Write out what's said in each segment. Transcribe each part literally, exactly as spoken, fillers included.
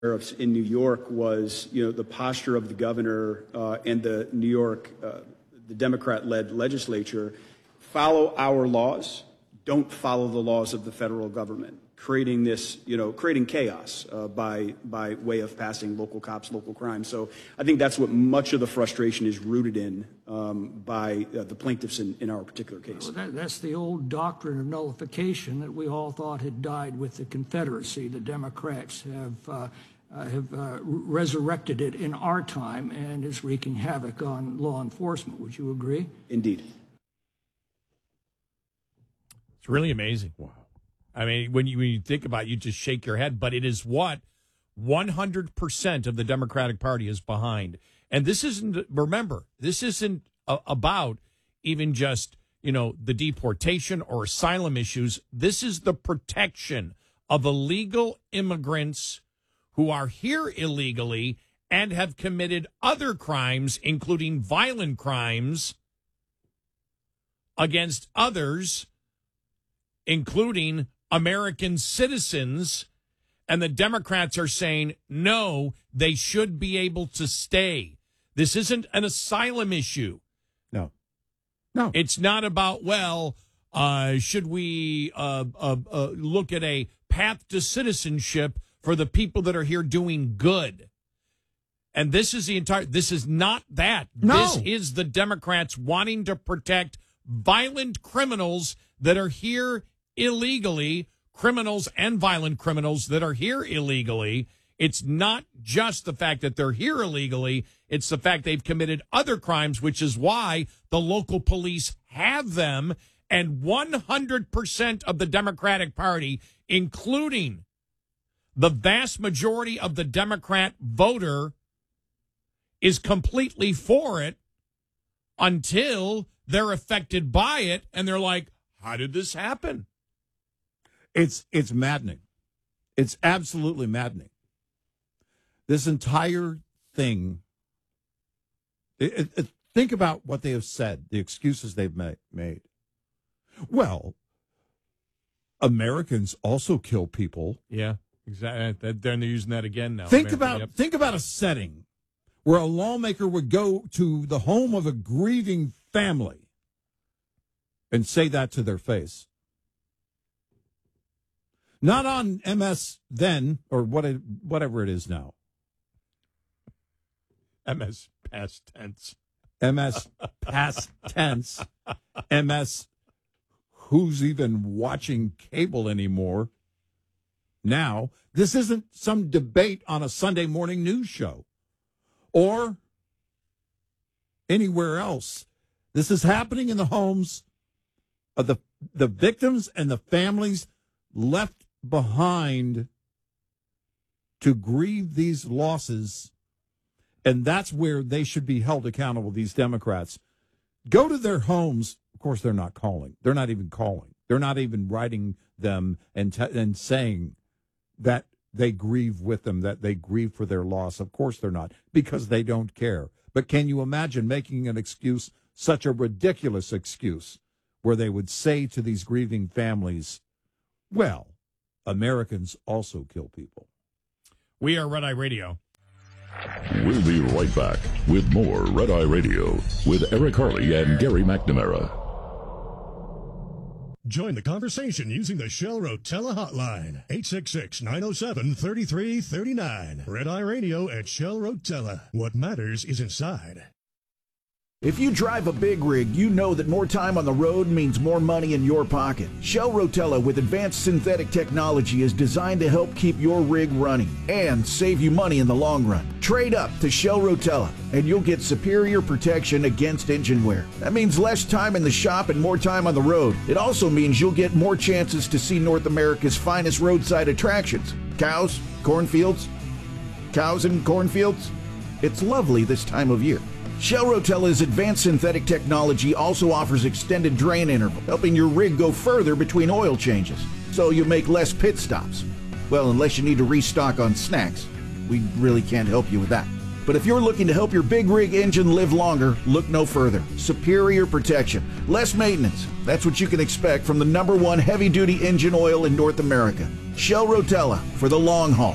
in New York was, you know, the posture of the governor uh, and the New York, uh, the Democrat-led legislature, follow our laws, don't follow the laws of the federal government, creating this, you know, creating chaos uh, by by way of passing local cops, local crime. So I think that's what much of the frustration is rooted in um, by uh, the plaintiffs in, in our particular case. Well, that, that's the old doctrine of nullification that we all thought had died with the Confederacy. The Democrats have uh, uh, have uh, resurrected it in our time and is wreaking havoc on law enforcement. Would you agree? Indeed. It's really amazing. Wow. I mean, when you, when you think about it, you just shake your head. But it is what one hundred percent of the Democratic Party is behind. And this isn't, remember, this isn't a, about even just, you know, the deportation or asylum issues. This is the protection of illegal immigrants who are here illegally and have committed other crimes, including violent crimes against others, including American citizens. And the Democrats are saying, no, they should be able to stay. This isn't an asylum issue. No. No. It's not about, well, uh, should we uh, uh, uh, look at a path to citizenship for the people that are here doing good? And this is the entire, this is not that. No. This is the Democrats wanting to protect violent criminals that are here illegally, criminals and violent criminals that are here illegally. It's not just the fact that they're here illegally. It's the fact they've committed other crimes, which is why the local police have them. And one hundred percent of the Democratic Party, including the vast majority of the Democrat voter, is completely for it until they're affected by it. And they're like, how did this happen? It's it's maddening. It's absolutely maddening. This entire thing, it, it, it, think about what they have said, the excuses they've ma- made. Well, Americans also kill people. Yeah, exactly. Then they're using that again now. Think American, about yep. think about a setting where a lawmaker would go to the home of a grieving family and say that to their face. Not on M S then, or what it, whatever it is now. M S past tense. M S past tense. M S who's even watching cable anymore now. This isn't some debate on a Sunday morning news show or anywhere else. This is happening in the homes of the the victims and the families left behind to grieve these losses, and that's where they should be held accountable, these Democrats. Go to their homes. Of course, they're not calling. They're not even calling. They're not even writing them and te- and saying that they grieve with them, that they grieve for their loss. Of course they're not, because they don't care. But can you imagine making an excuse, such a ridiculous excuse, where they would say to these grieving families, well, Americans also kill people. We are Red Eye Radio. We'll be right back with more Red Eye Radio with Eric Harley and Gary McNamara. Join the conversation using the Shell Rotella hotline, eight six six, nine oh seven, three three three nine. Red Eye Radio at Shell Rotella. What matters is inside. If you drive a big rig, you know that more time on the road means more money in your pocket. Shell Rotella with advanced synthetic technology is designed to help keep your rig running and save you money in the long run. Trade up to Shell Rotella and you'll get superior protection against engine wear. That means less time in the shop and more time on the road. It also means you'll get more chances to see North America's finest roadside attractions. Cows, cornfields, cows and cornfields. It's lovely this time of year. Shell Rotella's advanced synthetic technology also offers extended drain interval, helping your rig go further between oil changes, so you make less pit stops. Well, unless you need to restock on snacks. We really can't help you with that. But if you're looking to help your big rig engine live longer, look no further. Superior protection, less maintenance. That's what you can expect from the number one heavy-duty engine oil in North America. Shell Rotella for the long haul.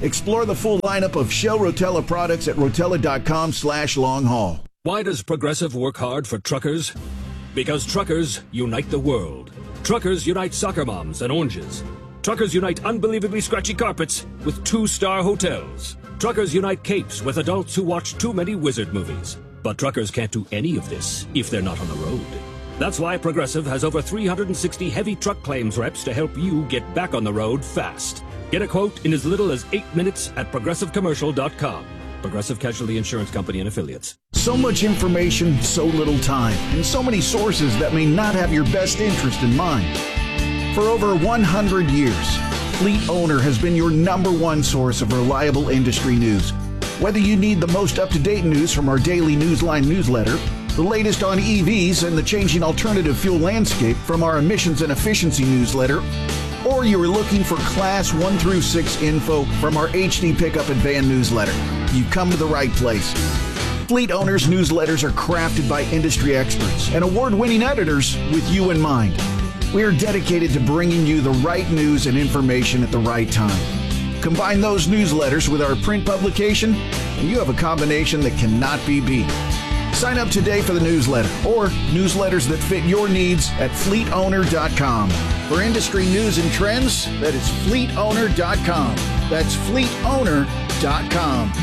Explore the full lineup of Shell Rotella products at rotella.com slash long haul. Why does Progressive work hard for truckers? Because truckers unite the world. Truckers unite soccer moms and oranges. Truckers unite unbelievably scratchy carpets with two-star hotels. Truckers unite capes with adults who watch too many wizard movies. But truckers can't do any of this if they're not on the road. That's why Progressive has over three hundred sixty heavy truck claims reps to help you get back on the road fast. Get a quote in as little as eight minutes at progressive commercial dot com. Progressive Casualty Insurance Company and Affiliates. So much information, so little time, and so many sources that may not have your best interest in mind. For over one hundred years, Fleet Owner has been your number one source of reliable industry news. Whether you need the most up-to-date news from our daily Newsline newsletter, the latest on E Vs and the changing alternative fuel landscape from our emissions and efficiency newsletter, or you are looking for Class one through six info from our H D Pickup and Van newsletter, you've come to the right place. Fleet Owners newsletters are crafted by industry experts and award-winning editors with you in mind. We are dedicated to bringing you the right news and information at the right time. Combine those newsletters with our print publication, and you have a combination that cannot be beat. Sign up today for the newsletter or newsletters that fit your needs at fleet owner dot com. For industry news and trends, that is fleet owner dot com. That's fleet owner dot com.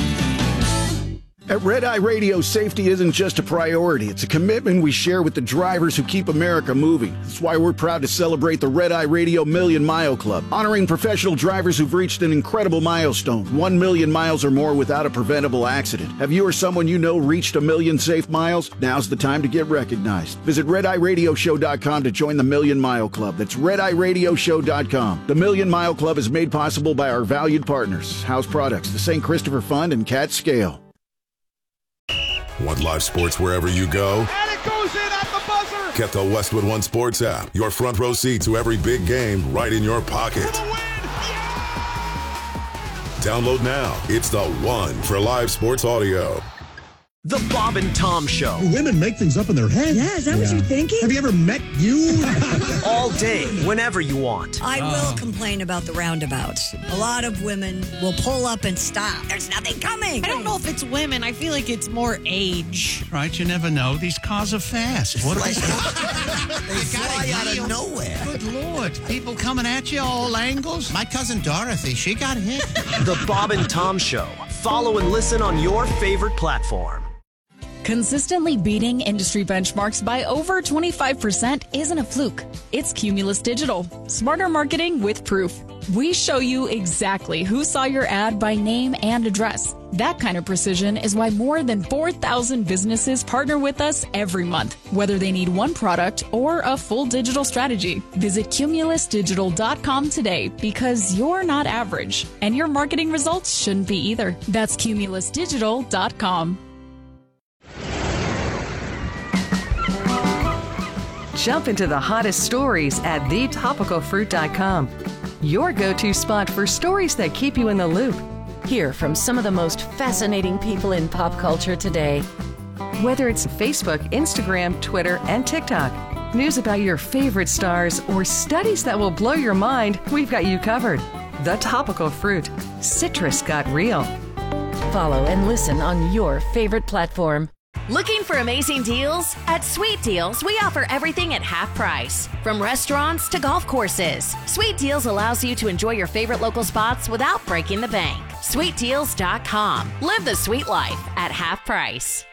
At Red Eye Radio, safety isn't just a priority. It's a commitment we share with the drivers who keep America moving. That's why we're proud to celebrate the Red Eye Radio Million Mile Club, honoring professional drivers who've reached an incredible milestone, one million miles or more without a preventable accident. Have you or someone you know reached a million safe miles? Now's the time to get recognized. Visit red eye radio show dot com to join the Million Mile Club. That's red eye radio show dot com. The Million Mile Club is made possible by our valued partners, House Products, the Saint Christopher Fund, and Cat Scale. Want live sports wherever you go? And it goes in at the buzzer! Get the Westwood One Sports app. Your front row seat to every big game right in your pocket. For the win! Yeah! Download now. It's the one for live sports audio. The Bob and Tom Show. Women make things up in their head. Yeah, is that yeah. what you're thinking? Have you ever met you? All day, whenever you want. I will complain about the roundabouts. A lot of women will pull up and stop. There's nothing coming. I don't know if it's women. I feel like it's more age. Right, you never know. These cars are fast. What they fly out of nowhere. Good Lord. People coming at you all angles. My cousin Dorothy, she got hit. The Bob and Tom Show. Follow and listen on your favorite platform. Consistently beating industry benchmarks by over twenty-five percent isn't a fluke. It's Cumulus Digital. Smarter marketing with proof. We show you exactly who saw your ad by name and address. That kind of precision is why more than four thousand businesses partner with us every month, whether they need one product or a full digital strategy. Visit cumulus digital dot com today because you're not average, and your marketing results shouldn't be either. That's cumulus digital dot com. Jump into the hottest stories at the topical fruit dot com. Your go-to spot for stories that keep you in the loop. Hear from some of the most fascinating people in pop culture today. Whether it's Facebook, Instagram, Twitter, and TikTok, news about your favorite stars, or studies that will blow your mind, we've got you covered. The Topical Fruit. Citrus got real. Follow and listen on your favorite platform. Looking for amazing deals? At Sweet Deals, we offer everything at half price. From restaurants to golf courses, Sweet Deals allows you to enjoy your favorite local spots without breaking the bank. sweet deals dot com. Live the sweet life at half price.